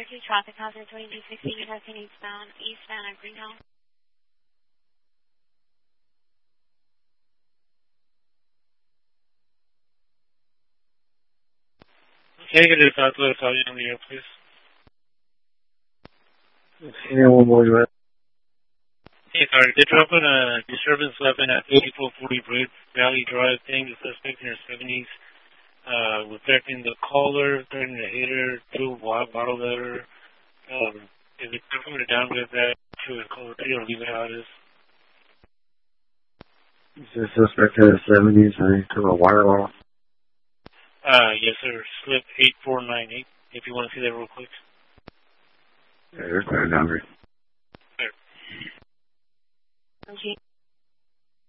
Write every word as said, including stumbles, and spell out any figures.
two, traffic hazard twenty-two sixty, passing eastbound, eastbound at Greenhouse. Can you get to Southwest Audio on the air, please? Yeah, one more, right? Hey, sorry, they're dropping a disturbance weapon at eighty-four forty Bridge Valley Drive, thing, the suspect in her seventies, uh, was threatening the caller, threatening the hitter, two bottle letter. Um, is it coming to downgrade that to a caller three or leave it how it is? Is this suspect in the seventies, I took a wire off? Uh, yes, sir. Slip eight four nine eight, if you want to see that real quick. Yeah, there's no downgrade. Sure. Okay.